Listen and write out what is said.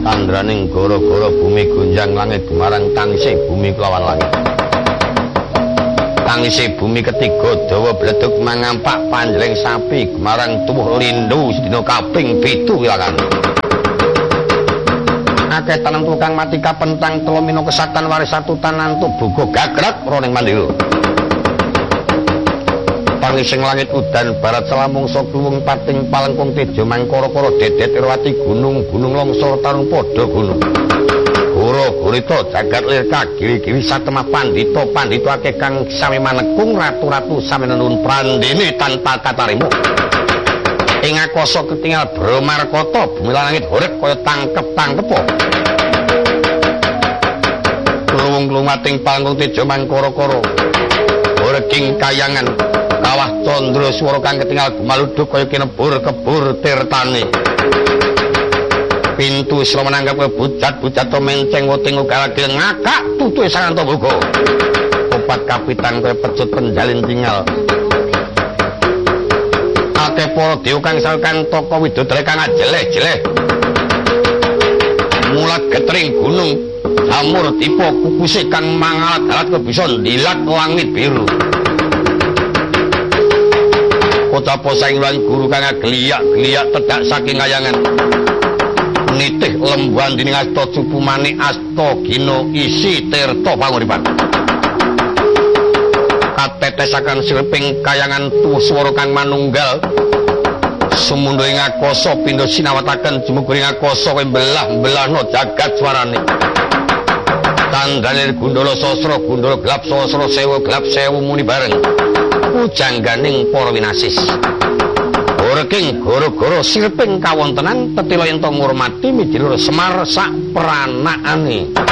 tandraning gara-gara bumi gonjang langit gemarang tangise bumi kelawan langit. Tangise bumi ketiga dawa bledug mangampak panjleng sapi gemarang tuwuh lindhu sedina kaping 7 wilangan. Akeh tanang tukang mati kapentang telo mina kesaktan waris satu tanantu boga gagrag roning mandira. Pangising langit udan barat selamungsa kluwung pating palengkung tejo mangkara-kara dedet irwati gunung-gunung longsor tarung padha gunung. Goro-gorita jagat lir kagiri-giri satemah pandita akeh kang sami manekung ratu-ratu sami nenun prandene tanpa katarimo. Ing akasa ketingal Bramarkata bumi langit horeg kaya tangkep-tangkepa. Kluwung-kluwating palengkung tejo mangkara-kara horeging kayangan kawah candra swara kang ketingal gemaluduk kaya kinebur-kebur tirtane. Pintu sira menanggap bujat-bujat to menceng woting ugal-agil ngakak tutuhe sanganta boga. Opat kapitan kaya pecut penjalin tinggal. Akeh para dewa kang sakan taka widodare kang jeleh-jeleh. Mulat getring gunung jamur tipe kukuse kang mangalat-alat bisa ndilat langit biru. Kocapa sainglan guru kang geliak-geliak tedak saking kayangan. Nitih lembuhan dining asta cupu manik asta gina isi tirta panguripan. Katetesaken sirping kayangan tuwuh swara kang manunggal. Sumundha ing akasa pindha sinawataken jumugur ing akasa mbelah-mbelahna jagat swarane. Tandane Gundala Sasra Gundala gelap sasra sewu gelap sewu muni bareng. Pujangganing para winasis. Horeging gara-gara sirping kawontenan tetila ento ngurmati midilur Semar sak pranakane.